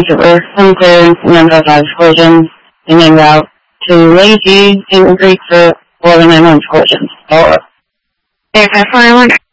Vancouver from clearance number 5 collision en route to Lazy, Hayden Creek for 1191 collision. Over. Aircraft 401.